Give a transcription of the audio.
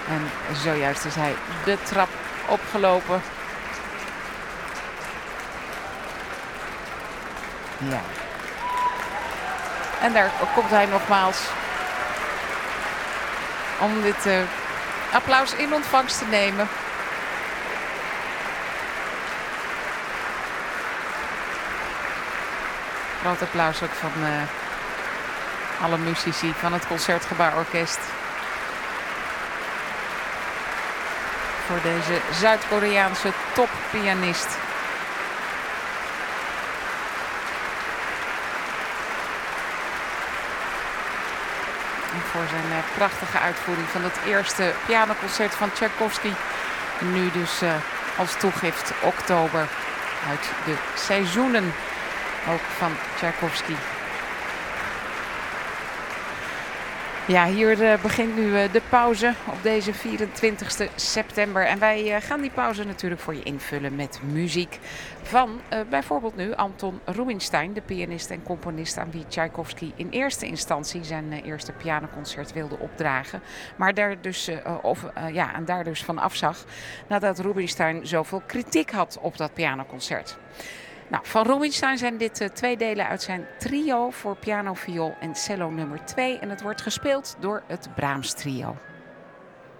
En zojuist is hij de trap opgelopen. Ja. En daar komt hij nogmaals om dit applaus in ontvangst te nemen. Groot applaus ook van alle muzici van het Concertgebouworkest. Voor deze Zuid-Koreaanse toppianist. En voor zijn prachtige uitvoering van het eerste pianoconcert van Tchaikovsky. Nu dus als toegift oktober uit de seizoenen ook van Tchaikovsky. Ja, hier begint nu de pauze op deze 24 september. En wij gaan die pauze natuurlijk voor je invullen met muziek van bijvoorbeeld nu Anton Rubinstein, de pianist en componist aan wie Tchaikovsky in eerste instantie zijn eerste pianoconcert wilde opdragen. Maar daar dus van afzag nadat Rubinstein zoveel kritiek had op dat pianoconcert. Nou, van Rubinstein zijn dit twee delen uit zijn trio voor piano, viool en cello nummer 2. En het wordt gespeeld door het Brahms trio.